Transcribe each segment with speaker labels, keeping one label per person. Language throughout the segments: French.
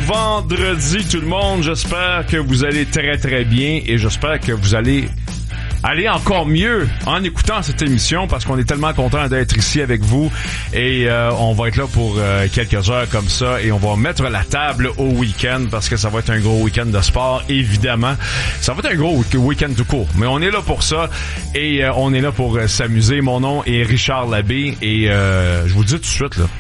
Speaker 1: vendredi tout le monde, j'espère que vous allez très très bien et j'espère que vous allez aller encore mieux en écoutant cette émission parce qu'on est tellement content d'être ici avec vous et on va être là pour quelques heures comme ça et on va mettre la table au week-end parce que ça va être un gros week-end de sport, évidemment. Ça va être un gros week-end tout court, mais on est là pour ça et on est là pour s'amuser. Mon nom est Richard Labbé et je vous dis tout de suite, là,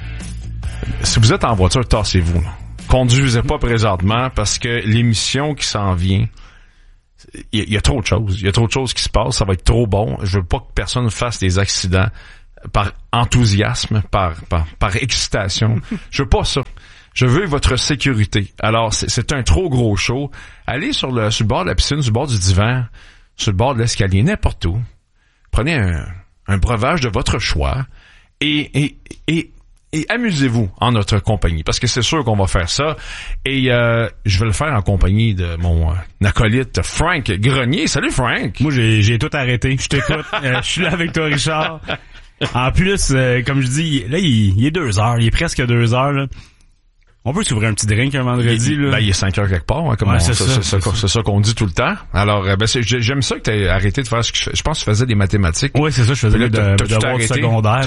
Speaker 1: si vous êtes en voiture, tassez-vous. Là. Conduisez pas présentement parce que l'émission qui s'en vient, il y a trop de choses. Il y a trop de choses qui se passent. Ça va être trop bon. Je veux pas que personne fasse des accidents par enthousiasme, par excitation. Je veux pas ça. Je veux votre sécurité. Alors, c'est un trop gros show. Allez sur le bord de la piscine, sur le bord du divan, sur le bord de l'escalier, n'importe où. Prenez un breuvage de votre choix et amusez-vous en notre compagnie, parce que c'est sûr qu'on va faire ça. Et je vais le faire en compagnie de mon acolyte Frank Grenier. Salut Frank!
Speaker 2: Moi, j'ai tout arrêté. Je t'écoute. Je suis là avec toi, Richard. En plus, comme je dis, là, il est 2h. Il est presque 2h, là. On peut s'ouvrir un petit drink un vendredi, là.
Speaker 1: Ben, il est 5h quelque part, hein, comme
Speaker 2: ouais,
Speaker 1: c'est ça qu'on dit tout le temps. Alors, j'aime ça que t'aies arrêté de faire ce que je pense que tu faisais des mathématiques.
Speaker 2: Oui, c'est ça, je faisais de secondaire.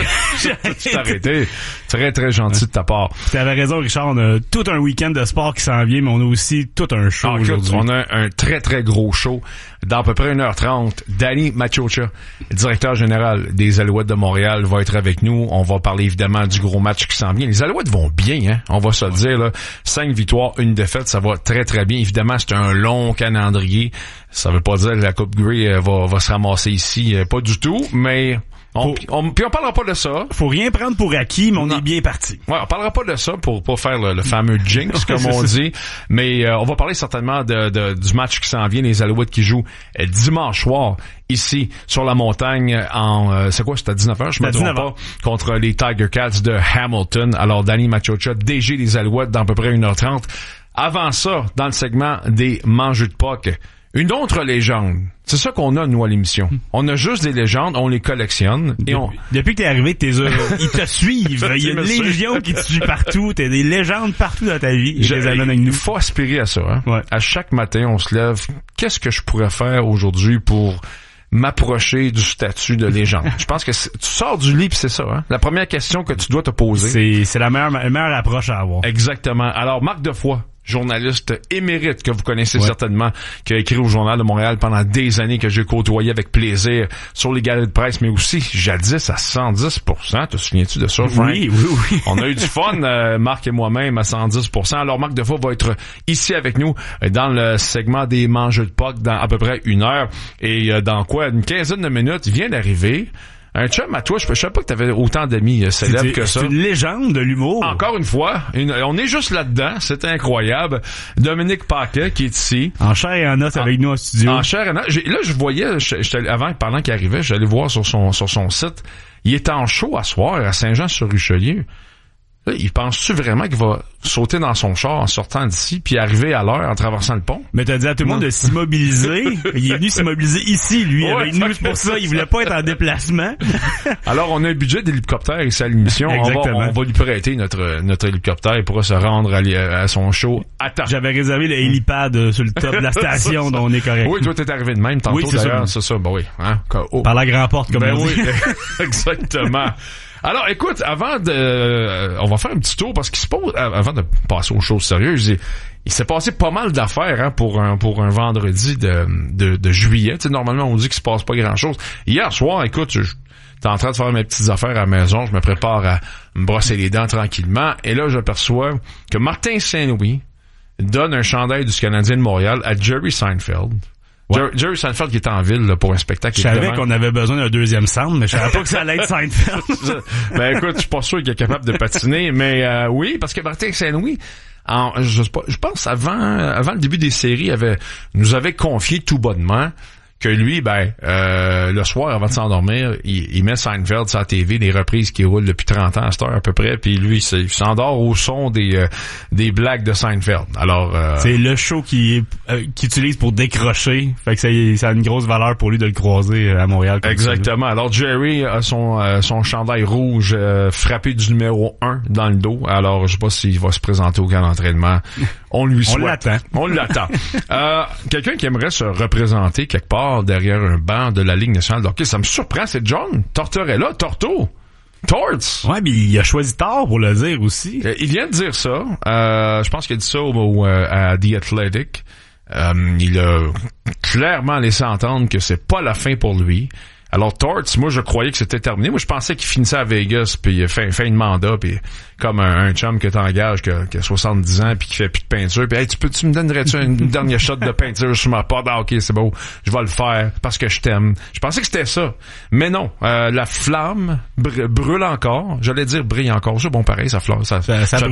Speaker 1: J'ai arrêté. Très, très gentil de ta part.
Speaker 2: Tu avais raison, Richard, on a tout un week-end de sport qui s'en vient, mais on a aussi tout un show aujourd'hui.
Speaker 1: On a un très, très gros show. Dans à peu près 1h30, Danny Maciocia, directeur général des Alouettes de Montréal, va être avec nous. On va parler évidemment du gros match qui s'en vient. Les Alouettes vont bien, hein. On va se le dire, là. 5 victoires, 1 défaite, ça va très très bien. Évidemment, c'est un long calendrier. Ça veut pas dire que la Coupe Grey va se ramasser ici, pas du tout, mais puis on parlera pas de ça.
Speaker 2: Faut rien prendre pour acquis, mais on est bien parti.
Speaker 1: Ouais, on parlera pas de ça pour pas faire le fameux jinx, comme on dit. Mais on va parler certainement du match qui s'en vient, les Alouettes qui jouent dimanche soir ici sur la montagne c'est quoi, c'était à 19h, je me trompe pas, contre les Tiger Cats de Hamilton. Alors Danny Maciocia, DG des Alouettes, dans à peu près 1h30. Avant ça, dans le segment des mangeux de puck, une autre légende. C'est ça qu'on a, nous, à l'émission. On a juste des légendes, on les collectionne.
Speaker 2: Depuis que t'es arrivé, ils te suivent. Il y a une légion qui te suit partout. T'as des légendes partout dans ta vie. Je les amène avec nous.
Speaker 1: Il faut aspirer à ça. Hein?
Speaker 2: Ouais.
Speaker 1: À chaque matin, on se lève. Qu'est-ce que je pourrais faire aujourd'hui pour m'approcher du statut de légende? Je pense que tu sors du lit pis c'est ça, hein? La première question que tu dois te poser.
Speaker 2: C'est la meilleure approche à avoir.
Speaker 1: Exactement. Alors, Marc Defoy, journaliste émérite que vous connaissez certainement, qui a écrit au Journal de Montréal pendant des années, que j'ai côtoyé avec plaisir sur les galeries de presse, mais aussi jadis à 110%. Te souviens-tu de ça, Frank?
Speaker 2: Oui.
Speaker 1: On a eu du fun, Marc et moi-même, à 110%. Alors, Marc Defoy va être ici avec nous dans le segment des mangeux de puck dans à peu près 1 heure. Et dans une quinzaine de minutes, il vient d'arriver un chum à toi, je savais pas que t'avais autant d'amis célèbres que ça.
Speaker 2: C'est une légende de l'humour.
Speaker 1: Encore une fois, on est juste là-dedans, c'est incroyable. Dominique Paquet qui est ici.
Speaker 2: En chair et en os avec nous en studio.
Speaker 1: En chair et en os. Là, je voyais, pendant qu'il arrivait, j'allais voir sur son site, il est en show à soir à Saint-Jean-sur-Richelieu. Là, penses-tu vraiment qu'il va sauter dans son char en sortant d'ici puis arriver à l'heure en traversant le pont?
Speaker 2: Mais t'as dit à tout le monde de s'immobiliser. Il est venu s'immobiliser ici, lui. Ouais, avec nous, c'est pour ça. Il voulait pas être en déplacement. Alors, on a un budget d'hélicoptère ici à l'émission. On va lui prêter notre hélicoptère. Il pourra se rendre à son show à temps. J'avais réservé le hélipad sur le top de la station, donc on est correct.
Speaker 1: Oui, toi, t'es arrivé de même tantôt, oui, d'ailleurs. C'est ça. Ben oui. Hein?
Speaker 2: Par la grande porte, comme on dit.
Speaker 1: Oui, exactement. Alors, écoute, on va faire un petit tour parce qu'il se pose, avant de passer aux choses sérieuses, il s'est passé pas mal d'affaires, hein, pour un vendredi de juillet. Tu sais, normalement, on dit qu'il se passe pas grand chose. Hier soir, écoute, j'étais en train de faire mes petites affaires à la maison, je me prépare à me brosser les dents tranquillement, et là, j'aperçois que Martin Saint-Louis donne un chandail du Canadien de Montréal à Jerry Seinfeld. Ouais. Jerry Seinfeld qui est en ville là, pour un spectacle.
Speaker 2: Je savais qu'on avait besoin d'un deuxième centre, mais je savais pas que ça allait être Seinfeld.
Speaker 1: Ben écoute, je suis pas sûr qu'il est capable de patiner, mais oui, parce que Martin Saint-Louis, je pense avant le début des séries, nous avait confié tout bonnement que lui, le soir, avant de s'endormir, il met Seinfeld sur la TV, des reprises qui roulent depuis 30 ans à cette heure à peu près, puis lui, il s'endort au son des blagues de Seinfeld. Alors,
Speaker 2: c'est le show qu'il utilise pour décrocher, fait que ça a une grosse valeur pour lui de le croiser à Montréal.
Speaker 1: Exactement. Alors, Jerry a son chandail rouge frappé du numéro 1 dans le dos. Alors, je sais pas s'il va se présenter au camp d'entraînement. On lui souhaite. On l'attend. Quelqu'un qui aimerait se représenter quelque part derrière un banc de la Ligue nationale de hockey, ça me surprend, c'est John Tortorella, Torto. Torts.
Speaker 2: Ouais, mais il a choisi tard pour le dire aussi.
Speaker 1: Il vient de dire ça. Je pense qu'il a dit ça à The Athletic. Il a clairement laissé entendre que c'est pas la fin pour lui. Alors Torts, moi je croyais que c'était terminé. Moi je pensais qu'il finissait à Vegas puis fin de mandat puis comme un chum que t'engages qui a 70 ans puis qui fait plus de peinture puis hey, tu me donnerais-tu une dernière shot de peinture sur ma porte? Ah, OK, c'est beau. Je vais le faire parce que je t'aime. Je pensais que c'était ça. Mais non, la flamme brûle encore. J'allais dire brille encore. C'est bon pareil, ça brille. Ça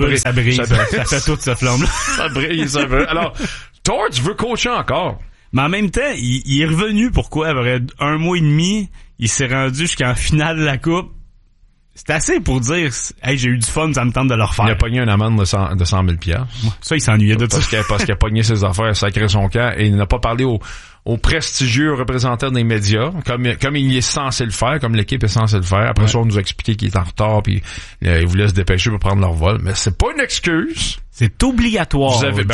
Speaker 2: fait toute cette flamme là.
Speaker 1: Ça brille, ça brûle. Alors Torts veut coacher encore.
Speaker 2: Mais en même temps, il est revenu, pourquoi? Après 1 mois et demi, il s'est rendu jusqu'en finale de la coupe. C'est assez pour dire, hey, j'ai eu du fun, ça me tente de le refaire.
Speaker 1: Il a pogné une amende de 100 000 $.
Speaker 2: Ça, il s'ennuyait de
Speaker 1: ça. Parce qu'il a pogné ses affaires, sacré son camp, et il n'a pas parlé aux prestigieux représentants des médias, comme il est censé le faire, comme l'équipe est censée le faire. Après ça, on nous a expliqué qu'il est en retard, puis il voulait se dépêcher pour prendre leur vol. Mais c'est pas une excuse.
Speaker 2: C'est obligatoire.
Speaker 1: Vous avez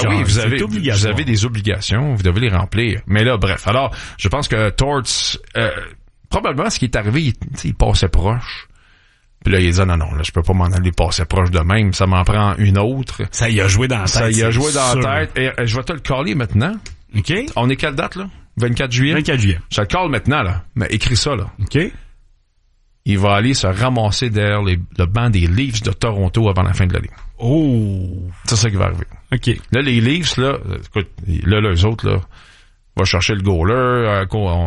Speaker 1: des obligations, vous devez les remplir. Mais là, bref. Alors, je pense que Torts, probablement, ce qui est arrivé, il passait proche. Puis là, il dit non, là, je peux pas m'en aller passer proche de même. Ça m'en prend une autre.
Speaker 2: Ça y a joué dans la tête.
Speaker 1: Ça y a joué dans la tête. Et je vais te le caller maintenant.
Speaker 2: OK.
Speaker 1: On est quelle date, là? 24 juillet?
Speaker 2: 24 juillet.
Speaker 1: Je te le cale maintenant, là. Mais écris ça, là.
Speaker 2: OK.
Speaker 1: Il va aller se ramasser derrière le banc des Leafs de Toronto avant la fin de l'année.
Speaker 2: Oh!
Speaker 1: C'est ça qui va arriver.
Speaker 2: OK.
Speaker 1: Là, les Leafs, là, écoute, là, eux autres, là, va chercher le goaler.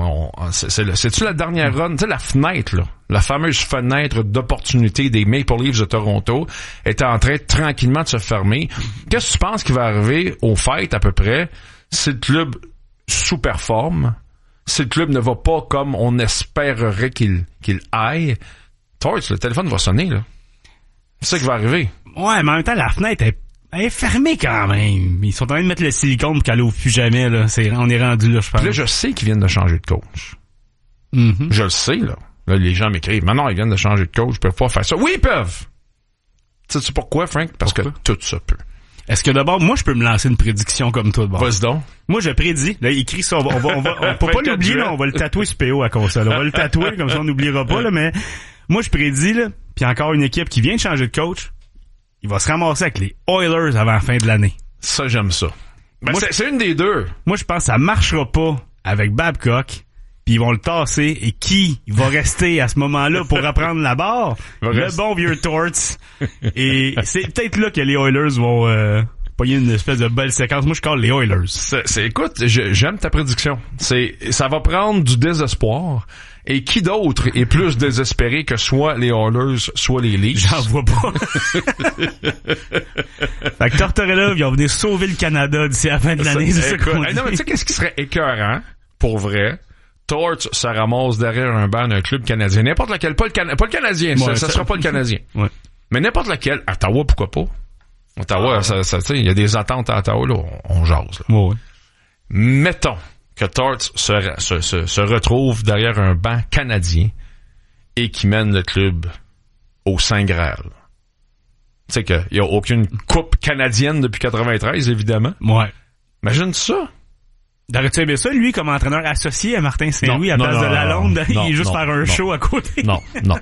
Speaker 1: C'est-tu la dernière run? Tu sais, la fenêtre, là. La fameuse fenêtre d'opportunité des Maple Leafs de Toronto est en train tranquillement de se fermer. Qu'est-ce que tu penses qui va arriver aux fêtes, à peu près? Si le club sous-performe, si le club ne va pas comme on espérerait qu'il aille, Torts, le téléphone va sonner, là. C'est ça qui va arriver.
Speaker 2: Ouais, mais en même temps, la fenêtre est fermée quand même. Ils sont en train de mettre le silicone pour qu'elle ouvre plus jamais, là. On est rendu là, je pense.
Speaker 1: Puis là, je sais qu'ils viennent de changer de coach.
Speaker 2: Mm-hmm.
Speaker 1: Je le sais, là. Là, les gens m'écrivent, maintenant, ils viennent de changer de coach, ils peuvent pas faire ça. Oui, ils peuvent! Sais-tu pourquoi, Frank? Parce que tout ça peut.
Speaker 2: Est-ce que d'abord, moi, je peux me lancer une prédiction comme toi, d'abord?
Speaker 1: Vas-y donc.
Speaker 2: Moi, je prédis. Là, écris ça. On peut pas l'oublier, là. On va le tatouer sur PO à cause de ça. On va le tatouer, comme ça, on n'oubliera pas, là. Mais, moi, je prédis, là. Puis encore une équipe qui vient de changer de coach. Il va se ramasser avec les Oilers avant la fin de l'année.
Speaker 1: Ça, j'aime ça. Ben, moi, c'est une des deux.
Speaker 2: Moi, je pense que ça marchera pas avec Babcock. Puis ils vont le tasser. Et qui va rester à ce moment-là pour reprendre la barre? Le bon vieux Torts. Et c'est peut-être là que les Oilers vont pogner une espèce de belle séquence. Moi, je colle les Oilers.
Speaker 1: Écoute, j'aime ta prédiction. Ça va prendre du désespoir. Et qui d'autre est plus désespéré que soit les Oilers, soit les Leafs?
Speaker 2: J'en vois pas. Fait que Tortorella, ils vont venir sauver le Canada d'ici la fin de l'année. C'est ça qu'on dit.
Speaker 1: Non, mais tu sais qu'est-ce qui serait écœurant, pour vrai? Torts se ramasse derrière un banc d'un club canadien. N'importe lequel. Pas le Canadien. Ouais, ça sera pas le Canadien.
Speaker 2: Ouais.
Speaker 1: Mais n'importe lequel. Ottawa, pourquoi pas? Ottawa, tu sais, il y a des attentes à Ottawa, là. On jase, là.
Speaker 2: Ouais.
Speaker 1: Mettons que Torts se retrouve derrière un banc canadien et qui mène le club au Saint Graal. Tu sais qu'il n'y a aucune coupe canadienne depuis 93, évidemment.
Speaker 2: Ouais.
Speaker 1: Imagine ça.
Speaker 2: T'aurais-tu aimé ça, lui, comme entraîneur associé à Martin Saint-Louis, à place de Lalonde, il juste faire un show à côté?
Speaker 1: Non.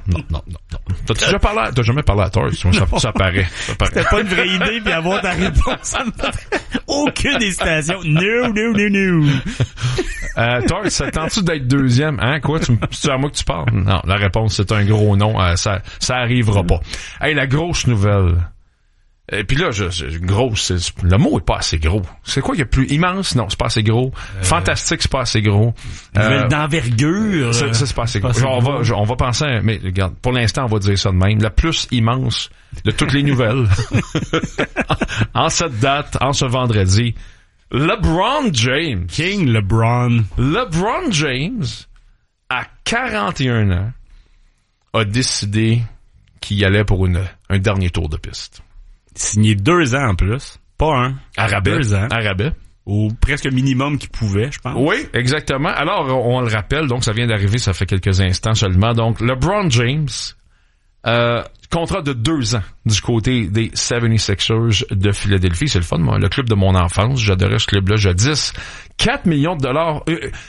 Speaker 1: T'as jamais parlé à Torts? Ça paraît.
Speaker 2: C'était pas une vraie idée, puis avoir ta réponse. Aucune hésitation. No.
Speaker 1: Torts, ça tente-tu d'être deuxième? Hein, quoi? C'est à moi que tu parles? Non, la réponse, c'est un gros non. Ça arrivera pas. Hey, la grosse nouvelle. Et puis là, grosse, le mot est pas assez gros. C'est quoi qu'il y a plus immense? Non, c'est pas assez gros. Fantastique, c'est pas assez gros.
Speaker 2: D'envergure.
Speaker 1: Ça, c'est pas assez gros. On va penser, mais regarde, pour l'instant, on va dire ça de même. La plus immense de toutes les nouvelles. En cette date, en ce vendredi, LeBron James.
Speaker 2: King LeBron.
Speaker 1: LeBron James, à 41 ans, a décidé qu'il allait pour un dernier tour de piste.
Speaker 2: Signé 2 ans en plus. Pas un.
Speaker 1: À rabais.
Speaker 2: 2 ans.
Speaker 1: À rabais.
Speaker 2: Au presque minimum qu'il pouvait, je pense.
Speaker 1: Oui, exactement. Alors, on le rappelle, donc ça vient d'arriver, ça fait quelques instants seulement. Donc, LeBron James, contrat de 2 ans du côté des 76ers de Philadelphie. C'est le fun, moi, le club de mon enfance. J'adorais ce club-là jadis. 4 millions de dollars.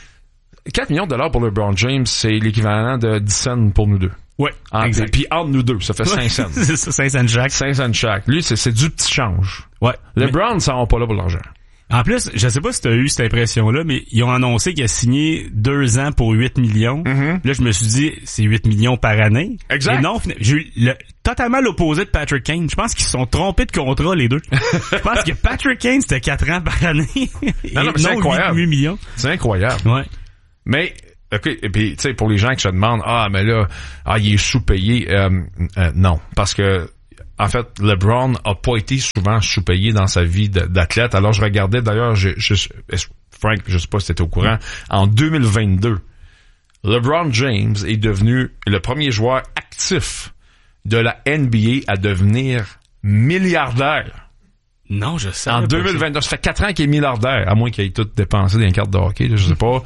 Speaker 1: 4 millions de dollars pour LeBron James, c'est l'équivalent de 10 cents pour nous deux.
Speaker 2: Ouais, exact.
Speaker 1: Puis entre nous deux, ça fait 5 cents.
Speaker 2: C'est ça, 5 cents chaque.
Speaker 1: 5 cents chaque. Lui, c'est du petit change.
Speaker 2: Ouais.
Speaker 1: LeBron, ça va pas là pour l'argent.
Speaker 2: En plus, je sais pas si t'as eu cette impression-là, mais ils ont annoncé qu'il a signé 2 ans pour 8 millions.
Speaker 1: Mm-hmm.
Speaker 2: Là, je me suis dit, c'est 8 millions par année.
Speaker 1: Exact.
Speaker 2: Et non, j'ai eu totalement l'opposé de Patrick Kane. Je pense qu'ils se sont trompés de contrat, les deux. Je pense que Patrick Kane, c'était 4 ans par année.
Speaker 1: Non, mais c'est incroyable.
Speaker 2: 8 millions.
Speaker 1: C'est incroyable.
Speaker 2: Ouais.
Speaker 1: Mais, OK, et puis, tu sais, pour les gens qui se demandent, mais là, il est sous-payé, non. Parce que, en fait, LeBron a pas été souvent sous-payé dans sa vie d'athlète. Alors, je regardais, d'ailleurs, Frank, je sais pas si t'étais au courant, en 2022, LeBron James est devenu le premier joueur actif de la NBA à devenir milliardaire.
Speaker 2: Non, je sais.
Speaker 1: En 2022, ça fait 4 ans qu'il est milliardaire, à moins qu'il ait tout dépensé dans les cartes de hockey, je sais pas.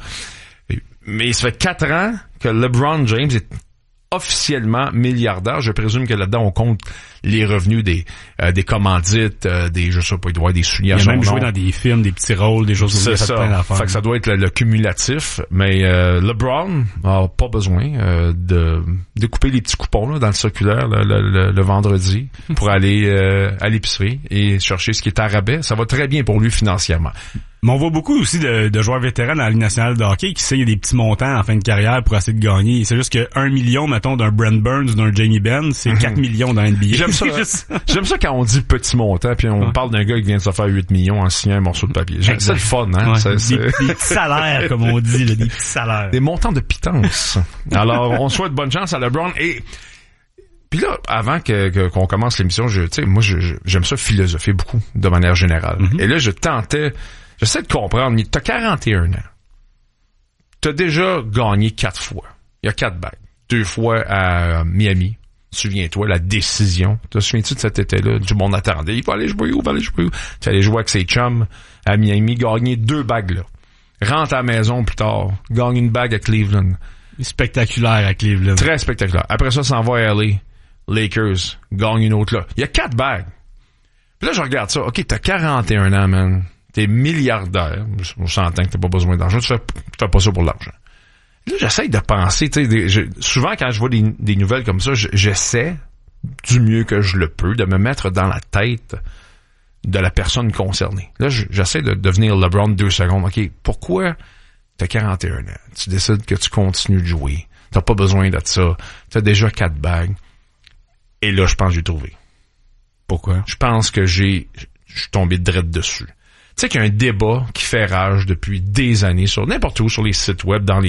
Speaker 1: Mais ça fait 4 ans que LeBron James est officiellement milliardaire. Je présume que là-dedans, on compte les revenus des commandites, je sais pas, il doit y avoir des souliers à son nom.
Speaker 2: Il a même joué dans des films, des petits rôles, des choses comme ça.
Speaker 1: C'est ça. Fait que ça doit être le cumulatif. Mais LeBron a pas besoin de couper les petits coupons là, dans le circulaire le vendredi pour aller à l'épicerie et chercher ce qui est à rabais. Ça va très bien pour lui financièrement.
Speaker 2: Mais on voit beaucoup aussi de joueurs vétérans dans la Ligue nationale de hockey qui signent des petits montants en fin de carrière pour essayer de gagner. C'est juste que 1 million, mettons, d'un Brent Burns ou d'un Jamie Benn, c'est 4 millions dans NBA.
Speaker 1: J'aime ça quand on dit petit montant, puis on parle d'un gars qui vient de se faire 8 millions en signant un morceau de papier. C'est le fun, hein?
Speaker 2: Ouais, des petits salaires, comme on dit, là, des petits salaires.
Speaker 1: Des montants de pitance. Alors, on souhaite bonne chance à LeBron. Et puis là, avant qu'on commence l'émission, moi, j'aime ça philosopher beaucoup, de manière générale. Mm-hmm. Et là, j'essaie de comprendre, mais t'as 41 ans. T'as déjà gagné 4 fois. Il y a 4 bagues. 2 fois à Miami. Souviens-toi, la décision. Te souviens-tu de cet été-là? Tout le monde attendait. Il va aller jouer où? Tu allais jouer avec ses chums à Miami, gagner 2 bagues là. Rentre à la maison plus tard. Gagne une bague à Cleveland.
Speaker 2: Spectaculaire à Cleveland.
Speaker 1: Très spectaculaire. Après ça, s'en va à LA. Lakers. Gagne une autre là. Il y a 4 bagues. Puis là, je regarde ça. OK, t'as 41 ans, man. T'es milliardaire. On s'entend que t'as pas besoin d'argent. Tu fais pas ça pour l'argent. Là, j'essaie de penser, souvent quand je vois des nouvelles comme ça, j'essaie du mieux que je le peux de me mettre dans la tête de la personne concernée. Là, j'essaie de devenir LeBron 2 secondes. OK, pourquoi t'as 41 ans? Tu décides que tu continues de jouer. T'as pas besoin de ça. T'as déjà 4 bagues. Et là, je pense que j'ai trouvé.
Speaker 2: Pourquoi?
Speaker 1: Je pense que je suis tombé direct dessus. Tu sais qu'il y a un débat qui fait rage depuis des années sur n'importe où, sur les sites web, dans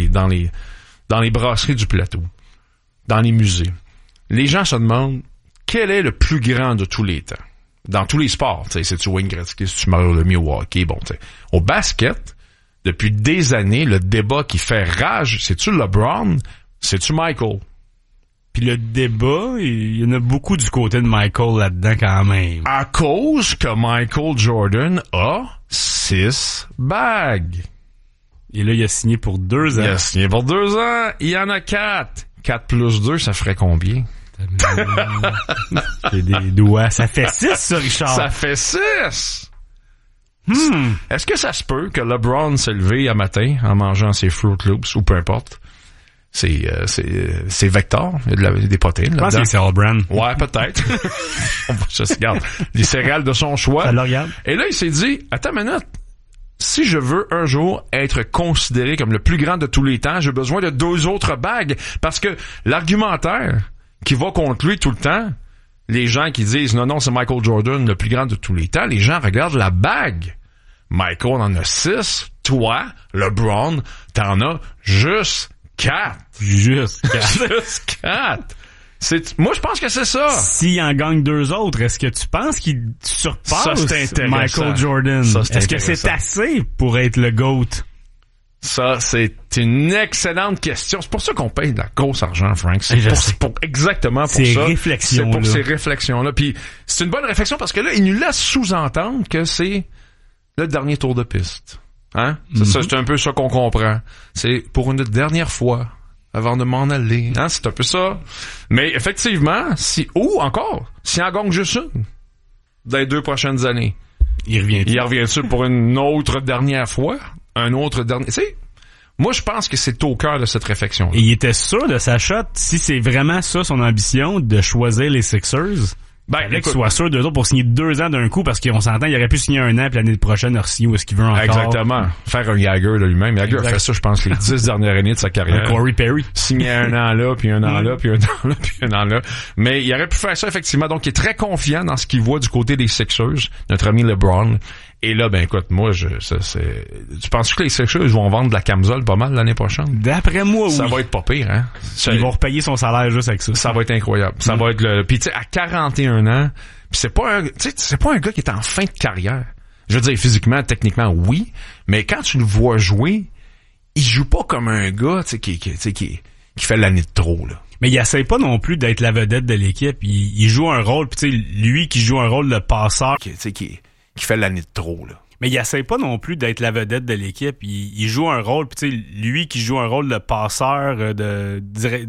Speaker 1: les brasseries du plateau, dans les musées. Les gens se demandent quel est le plus grand de tous les temps. Dans tous les sports, tu sais, c'est-tu Wayne Gretzky, c'est-tu Mario Lemieux au hockey, bon, tu sais. Au basket, depuis des années, le débat qui fait rage, c'est-tu LeBron, c'est-tu Michael?
Speaker 2: Puis le débat, il y en a beaucoup du côté de Michael là-dedans quand même.
Speaker 1: À cause que Michael Jordan a 6 bagues.
Speaker 2: Et là, il a signé pour 2 ans.
Speaker 1: Il a signé pour 2 ans. Il y en a 4. 4 plus 2, ça ferait combien?
Speaker 2: C'est des doigts. Ça fait 6, ça, Richard.
Speaker 1: Ça fait 6! Est-ce que ça se peut que LeBron s'est levé un matin en mangeant ses Fruit Loops ou peu importe? C'est Vector, il y a des protéines là-dedans.
Speaker 2: Je pense que c'est All Brand.
Speaker 1: Ouais, peut-être. Je regarde les céréales de son choix.
Speaker 2: Ça le regarde.
Speaker 1: Et là, il s'est dit, attends une minute, si je veux un jour être considéré comme le plus grand de tous les temps, j'ai besoin de 2 autres bagues. Parce que l'argumentaire qui va contre lui tout le temps, les gens qui disent, non, c'est Michael Jordan, le plus grand de tous les temps, les gens regardent la bague. Michael en a 6, toi, LeBron, t'en as juste 4.
Speaker 2: Juste 4.
Speaker 1: Juste 4. Moi, je pense que c'est ça.
Speaker 2: S'il en gagne 2 autres, est-ce que tu penses qu'il surpasse Michael Jordan? Est-ce que c'est assez pour être le GOAT?
Speaker 1: Ça, c'est une excellente question. C'est pour ça qu'on paye de la grosse argent, Frank. Exactement pour ça.
Speaker 2: C'est
Speaker 1: pour ces réflexions-là. Puis c'est une bonne réflexion parce que là, il nous laisse sous-entendre que c'est le dernier tour de piste. Hein? Ça, c'est un peu ça qu'on comprend. C'est pour une dernière fois avant de m'en aller. Hein? C'est un peu ça. Mais effectivement, s'il en gagne juste une dans les 2 prochaines années, il revient-tu pour une autre dernière fois? Un autre dernier... Tu sais, moi, je pense que c'est au cœur de cette réflexion.
Speaker 2: Et il était sûr de sa shot, si c'est vraiment ça son ambition, de choisir les Sixers... qu'il soit sûr d'eux autres pour signer 2 ans d'un coup, parce qu'on s'entend, il aurait pu signer 1 an, puis l'année prochaine, signer où est-ce qu'il veut encore.
Speaker 1: Exactement. Faire un Jagger de lui-même. Jagger a fait ça, je pense, les 10 dernières années de sa carrière.
Speaker 2: Corey Perry.
Speaker 1: Signer 1 an là, puis 1 an là, puis 1 an là, puis 1 an là. Mais il aurait pu faire ça, effectivement. Donc, il est très confiant dans ce qu'il voit du côté des Sixers, notre ami LeBron. Et là, ben écoute, moi, tu penses que les Sixers vont vendre de la camisole pas mal l'année prochaine?
Speaker 2: D'après moi, oui.
Speaker 1: Ça va être pas pire, hein?
Speaker 2: Ils vont repayer son salaire juste avec ça.
Speaker 1: Ça va être incroyable. Ça va être puis tu sais, à 41 ans, puis c'est pas un gars qui est en fin de carrière. Je veux dire, physiquement, techniquement, oui, mais quand tu le vois jouer, il joue pas comme un gars, tu sais, qui fait l'année de trop, là.
Speaker 2: Mais il essaie pas non plus d'être la vedette de l'équipe. Il joue un rôle, puis tu sais, lui qui joue un rôle de passeur,
Speaker 1: qui fait l'année de trop, là.
Speaker 2: Mais il essaie pas non plus d'être la vedette de l'équipe. Il joue un rôle, puis tu sais, lui qui joue un rôle de passeur,